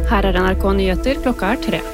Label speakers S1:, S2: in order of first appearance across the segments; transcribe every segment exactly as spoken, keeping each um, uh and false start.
S1: Her er N R K Nyheter, klokka er tre.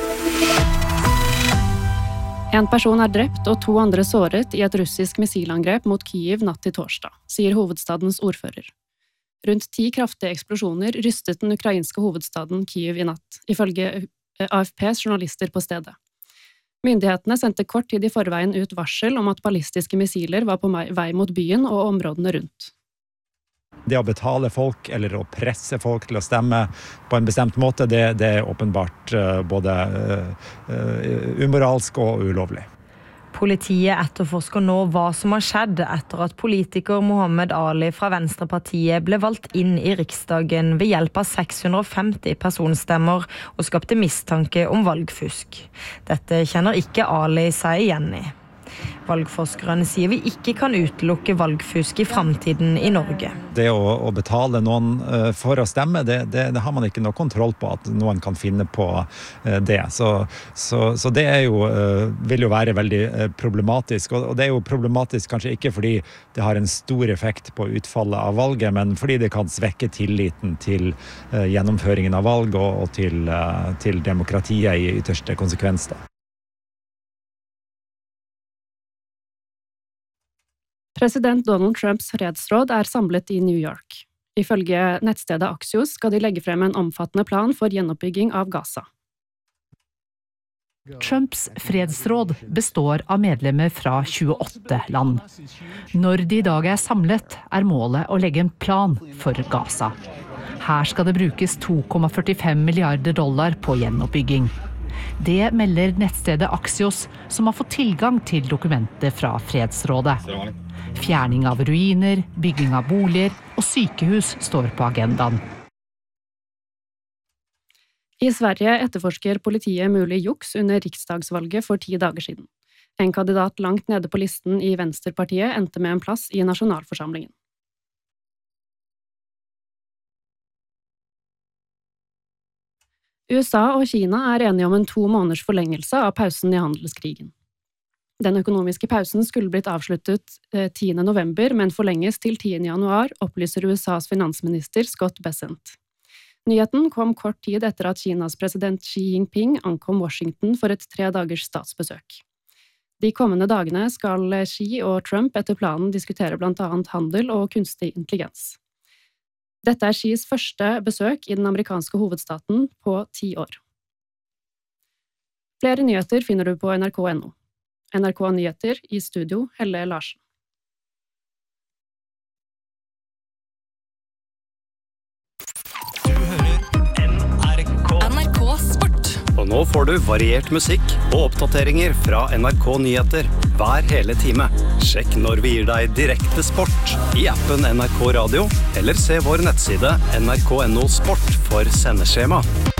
S1: En person er drept og to andre såret i et russisk missilangrep mot Kyiv natt til torsdag, sier hovedstadens ordfører. Rundt ti kraftige eksplosjoner rystet den ukrainske hovedstaden Kyiv i natt, ifølge A F P's journalister på stedet. Myndighetene sendte kort tid i forveien ut varsel om at ballistiske missiler var på vei mot byen og områdene rundt.
S2: Det å betale folk eller å presse folk til å stemme på en bestemt måte, det, det er åpenbart uh, både uh, umoralsk og ulovlig.
S3: Politiet etterforsker nå hva som har skjedd etter at politiker Mohammed Ali fra Venstrepartiet ble valgt inn i Riksdagen ved hjelp av seks hundre og femti personstemmer og skapte mistanke om valgfusk. Dette kjenner ikke Ali seg igjen i. Valgforskerne sier vi ikke kan utelukke valgfusk i fremtiden i Norge.
S2: Det å, å betale noen uh, for å stemme, det, det, det har man ikke noe kontroll på at noen kan finne på uh, det. Så, så, så det er jo, uh, vil jo være veldig uh, problematisk. Og, og det er jo problematisk kanskje ikke fordi det har en stor effekt på utfallet av valget, men fordi det kan svekke tilliten til uh, gjennomføringen av valg og, og til, uh, til demokratiet i ytterste konsekvens da.
S1: President Donald Trumps fredsråd er samlet i New York. Ifølge nettstedet Axios skal de legge frem en omfattende plan for gjenoppbygging av Gaza.
S4: Trumps fredsråd består av medlemmer fra tjueåtte land. Når de i dag er samlet, er målet å legge en plan for Gaza. Her skal det brukes to komma førtifem milliarder dollar på gjenoppbygging. Det melder nettstedet Axios, som har fått tilgang til dokumentet fra fredsrådet. Fjerning av ruiner, bygging av boliger og sykehus står på agendaen.
S1: I Sverige etterforsker politiet mulig juks under riksdagsvalget for ti dager siden. En kandidat langt nede på listen i Venstrepartiet endte med en plass i nasjonalforsamlingen. U S A og Kina er enige om en to måneders forlengelse av pausen i handelskrigen. Den økonomiske pausen skulle blitt avsluttet tiende november, men forlenges til tiende januar, opplyser U S A's finansminister Scott Bessent. Nyheten kom kort tid etter at Kinas president Xi Jinping ankom Washington for et tre dagers statsbesøk. De kommende dagene skal Xi og Trump etter planen diskutere blant annet handel og kunstig intelligens. Dette er Xis første besøk i den amerikanske hovedstaten på ti år. Flere nyheter finner du på N R K punktum no. N R K Nyheter i studio, Helle Larsen.
S5: Du hører N R K. N R K Sport. Og nå får du variert musikk og oppdateringer fra N R K Nyheter hver hele time. Sjekk når vi gir deg direkte sport i appen N R K Radio, eller se vår nettside N R K punktum no sport for sendeskjema.